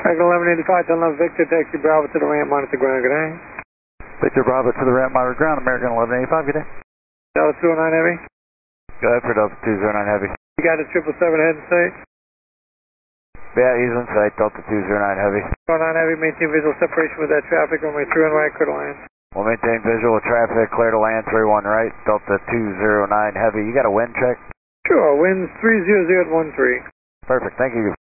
American 1185, Delta Victor, taxi Bravo to the ramp, monitor ground, good day. Victor Bravo to the ramp, monitor ground, American 1185, good day. Delta 209 Heavy. Go ahead for Delta 209 Heavy. You got a 777 ahead in sight? Yeah, he's in sight, Delta 209 Heavy. 209 Heavy, maintain visual separation with that traffic, runway 31 right, clear to land. We'll maintain visual traffic, clear to land, 31 right, Delta 209 Heavy. You got a wind check? Sure, winds 300 at 13. Perfect, thank you.